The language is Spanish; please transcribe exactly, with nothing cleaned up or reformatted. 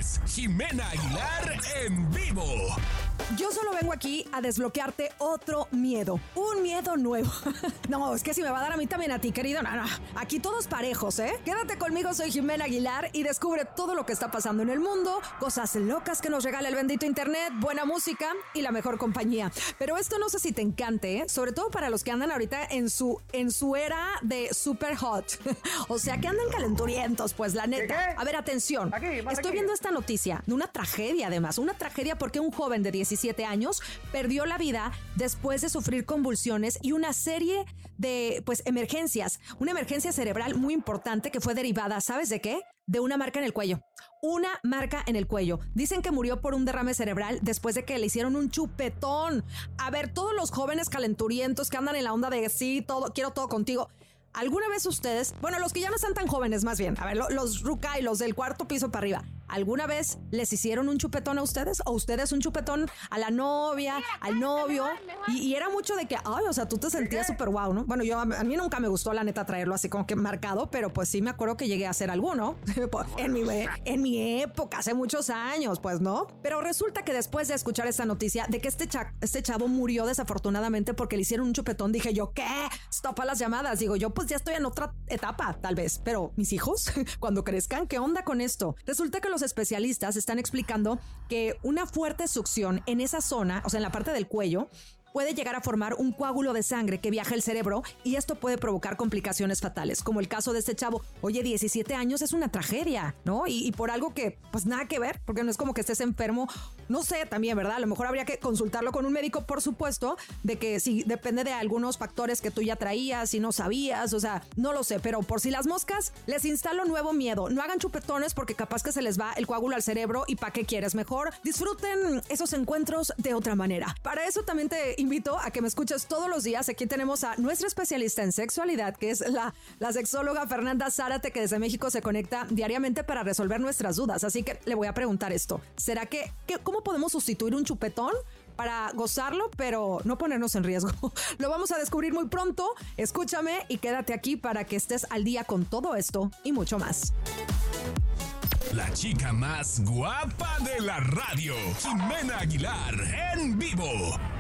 es Jimena Aguilar en vivo. Yo solo vengo aquí a desbloquearte otro miedo, un miedo nuevo. No, es que si me va a dar a mí también a ti, querido. No, no, aquí todos parejos, ¿eh? Quédate conmigo, soy Jimena Aguilar y descubre todo lo que está pasando en el mundo, cosas locas que nos regala el bendito internet, buena música y la mejor compañía. Pero esto no sé si te encante, ¿eh? Sobre todo para los que andan ahorita en su, en su era de super hot. O sea, que andan calenturientos, pues la neta. ¿Qué, qué? A ver, atención. Aquí, Estoy aquí. viendo esta noticia de una tragedia, además, una tragedia porque un joven de diecisiete años perdió la vida después de sufrir convulsiones y una serie de pues emergencias, una emergencia cerebral muy importante que fue derivada, ¿sabes de qué? De una marca en el cuello. Una marca en el cuello. Dicen que murió por un derrame cerebral después de que le hicieron un chupetón. A ver, todos los jóvenes calenturientos que andan en la onda de sí, todo, quiero todo contigo. ¿Alguna vez ustedes, bueno, los que ya no están tan jóvenes más bien, a ver, los ruca y los del cuarto piso para arriba, ¿alguna vez les hicieron un chupetón a ustedes? ¿O ustedes un chupetón a la novia, al novio? Y, y era mucho de que, ay, o sea, tú te sentías súper guau, ¿no? Bueno, yo a mí nunca me gustó, la neta, traerlo así como que marcado, pero pues sí me acuerdo que llegué a hacer alguno. en, mi, en mi época, hace muchos años, pues, ¿no? Pero resulta que después de escuchar esta noticia de que este, cha, este chavo murió desafortunadamente porque le hicieron un chupetón, dije yo, ¿qué? Stop a las llamadas. Digo, yo pues ya estoy en otra etapa, tal vez, pero mis hijos, cuando crezcan, ¿qué onda con esto? Resulta que los especialistas están explicando que una fuerte succión en esa zona, o sea, en la parte del cuello, puede llegar a formar un coágulo de sangre que viaja al cerebro y esto puede provocar complicaciones fatales, como el caso de este chavo. Oye, diecisiete años es una tragedia, ¿no? Y, y por algo que, pues nada que ver, porque no es como que estés enfermo. No sé, también, ¿verdad? A lo mejor habría que consultarlo con un médico, por supuesto, de que sí, depende de algunos factores que tú ya traías y no sabías, o sea, no lo sé, pero por si las moscas, les instalo nuevo miedo. No hagan chupetones porque capaz que se les va el coágulo al cerebro y ¿para qué quieres? Mejor disfruten esos encuentros de otra manera. Para eso también te invito a que me escuches todos los días. Aquí tenemos a nuestra especialista en sexualidad, que es la, la sexóloga Fernanda Zárate, que desde México se conecta diariamente para resolver nuestras dudas. Así que le voy a preguntar esto. ¿Será que, que cómo podemos sustituir un chupetón para gozarlo, pero no ponernos en riesgo? Lo vamos a descubrir muy pronto. Escúchame y quédate aquí para que estés al día con todo esto y mucho más. La chica más guapa de la radio, Jimena Aguilar en vivo.